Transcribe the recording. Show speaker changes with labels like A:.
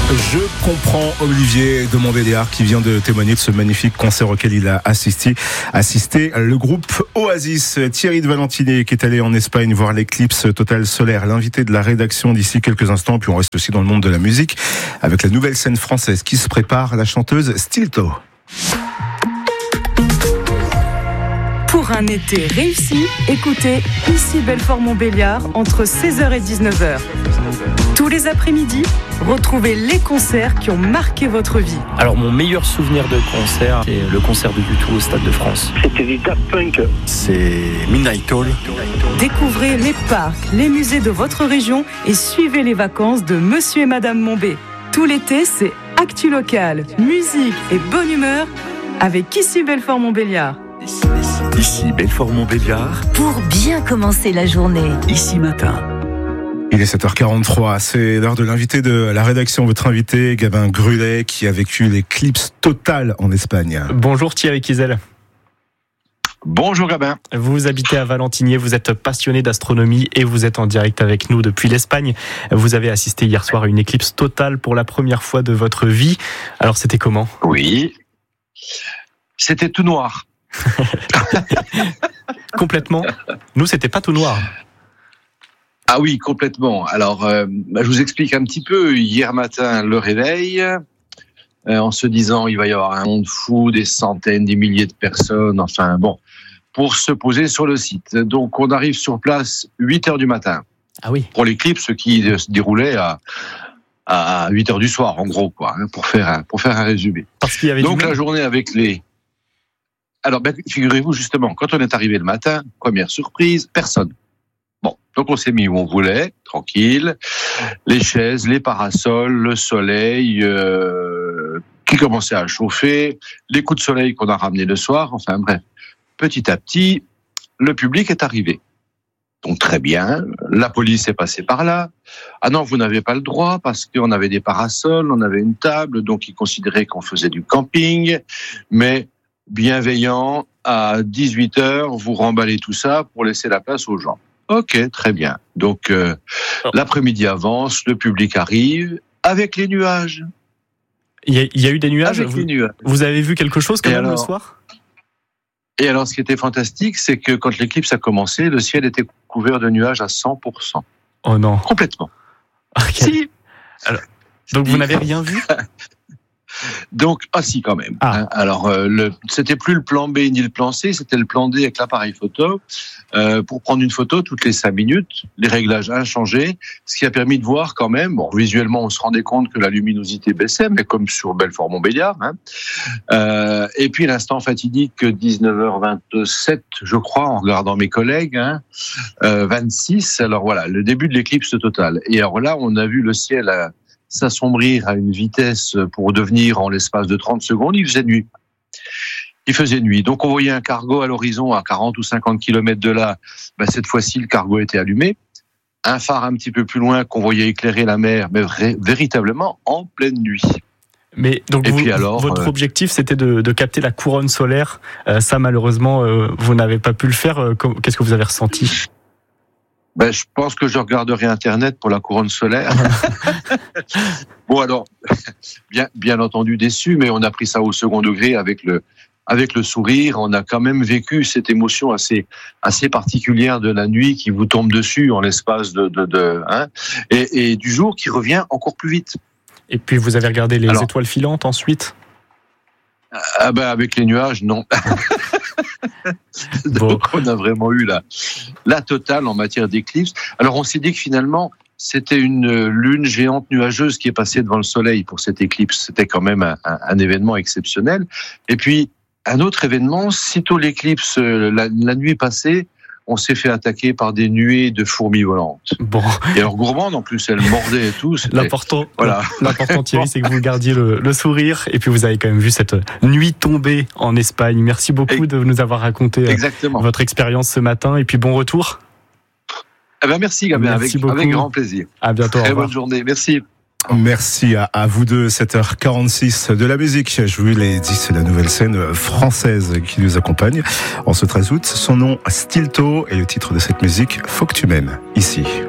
A: Je comprends Olivier de Montbéliard qui vient de témoigner de ce magnifique concert auquel il a assisté. Le groupe Oasis, Thierry de Valentini qui est allé en Espagne voir l'éclipse totale solaire, l'invité de la rédaction d'ici quelques instants. Puis on reste aussi dans le monde de la musique avec la nouvelle scène française qui se prépare, la chanteuse Stilto.
B: Pour un été réussi, écoutez ici Belfort-Montbéliard entre 16h et 19h. Tous les après-midi, retrouvez les concerts qui ont marqué votre vie.
C: Alors mon meilleur souvenir de concert, c'est le concert de U2 au Stade de France.
D: C'était du Daft Punk.
E: C'est Midnight Oil.
B: Découvrez les parcs, les musées de votre région et suivez les vacances de Monsieur et Madame Montbé. Tout l'été, c'est Actu Local, musique et bonne humeur avec ici Belfort-Montbéliard.
E: Ici Belfort-Montbéliard.
F: Pour bien commencer la journée.
E: Ici matin.
A: Il est 7h43, c'est l'heure de l'invité de la rédaction, votre invité Gabin Grulet qui a vécu l'éclipse totale en Espagne.
C: Bonjour Thierry Kizel.
D: Bonjour Gabin.
C: Vous habitez à Valentinier, vous êtes passionné d'astronomie et vous êtes en direct avec nous depuis l'Espagne. Vous avez assisté hier soir à une éclipse totale pour la première fois de votre vie. Alors c'était comment ?
D: Oui, c'était tout noir.
C: Complètement. Nous, c'était pas tout noir.
D: Ah oui, complètement. Alors, je vous explique un petit peu. Hier matin, le réveil, en se disant il va y avoir un monde fou, des centaines, des milliers de personnes, enfin bon, pour se poser sur le site. Donc, on arrive sur place 8h du matin.
C: Ah oui.
D: Pour l'éclipse qui se déroulait à 8h du soir, en gros, quoi, pour faire un résumé.
C: Parce qu'il y avait
D: donc la journée avec les... Alors, figurez-vous justement, quand on est arrivé le matin, première surprise, personne. Bon, donc on s'est mis où on voulait, tranquille, les chaises, les parasols, le soleil qui commençait à chauffer, les coups de soleil qu'on a ramenés le soir, enfin bref. Petit à petit, le public est arrivé. Donc très bien, la police est passée par là. Ah non, vous n'avez pas le droit parce qu'on avait des parasols, on avait une table, donc ils considéraient qu'on faisait du camping, mais bienveillant, à 18h, vous remballez tout ça pour laisser la place aux gens. Ok, très bien. Donc, l'après-midi avance, le public arrive, avec les nuages.
C: Il y a eu des nuages.
D: Avec les nuages.
C: Vous avez vu quelque chose quand même le soir ?
D: Et alors, ce qui était fantastique, c'est que quand l'éclipse a commencé, le ciel était couvert de nuages à 100%.
C: Oh non.
D: Complètement.
C: Okay.
D: Si.
C: Alors, donc, vous n'avez rien vu ?
D: Donc, si quand même.
C: Ah.
D: Alors, c'était plus le plan B ni le plan C, c'était le plan D avec l'appareil photo pour prendre une photo toutes les 5 minutes, les réglages inchangés, ce qui a permis de voir quand même. Bon, visuellement, on se rendait compte que la luminosité baissait, mais comme sur Belfort-Montbéliard. Et puis l'instant fatidique, 19h27, je crois, en regardant mes collègues, 26. Alors voilà, le début de l'éclipse totale. Et alors là, on a vu le ciel s'assombrir à une vitesse pour devenir en l'espace de 30 secondes, il faisait nuit. Donc on voyait un cargo à l'horizon à 40 ou 50 km de là. Cette fois-ci, le cargo était allumé. Un phare un petit peu plus loin qu'on voyait éclairer la mer, mais véritablement en pleine nuit.
C: Mais donc votre objectif, c'était de capter la couronne solaire. Ça, malheureusement, vous n'avez pas pu le faire. Qu'est-ce que vous avez ressenti ?
D: Je pense que je regarderai Internet pour la couronne solaire. Bon, alors, bien entendu déçu, mais on a pris ça au second degré avec le sourire. On a quand même vécu cette émotion assez particulière de la nuit qui vous tombe dessus en l'espace et du jour qui revient encore plus vite.
C: Et puis, vous avez regardé les étoiles filantes ensuite ?
D: Avec les nuages, non. Donc, on a vraiment eu la totale en matière d'éclipse. Alors, on s'est dit que finalement, c'était une lune géante nuageuse qui est passée devant le soleil pour cette éclipse. C'était quand même un événement exceptionnel. Et puis, un autre événement, sitôt l'éclipse, la nuit passée, on s'est fait attaquer par des nuées de fourmis volantes.
C: Bon.
D: Et alors gourmande en plus, elles mordaient et tout.
C: L'important, Thierry, c'est que vous gardiez le sourire et puis vous avez quand même vu cette nuit tomber en Espagne. Merci beaucoup de nous avoir raconté votre expérience ce matin et puis bon retour.
D: Merci Gabin, avec grand plaisir.
C: À bientôt.
D: Très bonne journée, merci.
A: Merci à vous deux, 7h46 de la musique. Je vous l'ai dit, c'est la nouvelle scène française qui nous accompagne en ce 13 août. Son nom, Stilto, et le titre de cette musique, Faut que tu m'aimes, ici.